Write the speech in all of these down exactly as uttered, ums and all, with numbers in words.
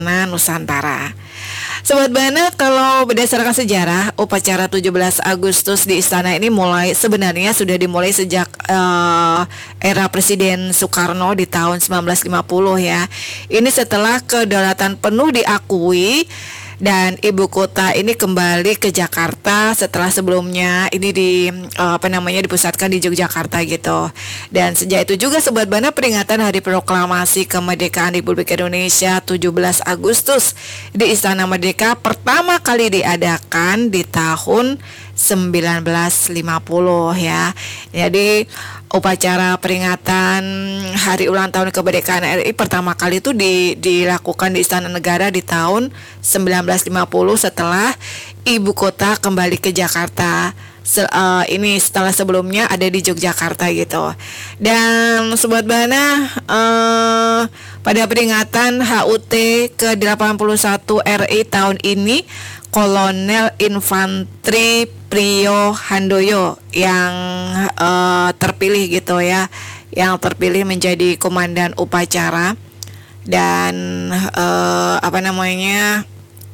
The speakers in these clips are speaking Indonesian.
Nusantara. Sobat Bana, kalau berdasarkan sejarah, upacara tujuh belas Agustus di istana ini mulai sebenarnya sudah dimulai sejak uh, era Presiden Soekarno di tahun sembilan belas lima puluh ya. Ini setelah kedaulatan penuh diakui dan ibu kota ini kembali ke Jakarta setelah sebelumnya ini di uh, apa namanya dipusatkan di Yogyakarta gitu. Dan sejak itu juga Sobat Bana, peringatan Hari Proklamasi Kemerdekaan Republik Indonesia tujuh belas Agustus di Istana Merdeka pertama kali diadakan di tahun sembilan belas lima puluh ya. Jadi upacara peringatan hari ulang tahun kemerdekaan R I pertama kali itu di, dilakukan di Istana Negara di tahun sembilan belas lima puluh setelah ibu kota kembali ke Jakarta. Se, uh, ini setelah sebelumnya ada di Yogyakarta gitu. Dan Sobat Bana, uh, pada peringatan H U T ke delapan puluh satu R I tahun ini, Kolonel Infanteri Priyo Handoyo yang uh, terpilih gitu ya, yang terpilih menjadi komandan upacara dan uh, apa namanya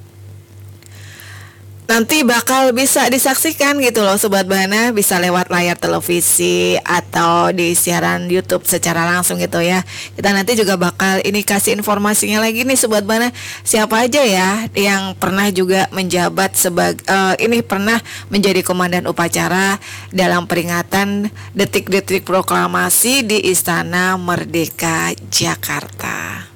nanti bakal bisa disaksikan gitu loh Sobat Bana, bisa lewat layar televisi atau di siaran YouTube secara langsung gitu ya. Kita nanti juga bakal ini kasih informasinya lagi nih Sobat Bana, siapa aja ya yang pernah juga menjabat sebagai uh, ini pernah menjadi komandan upacara dalam peringatan detik-detik proklamasi di Istana Merdeka Jakarta.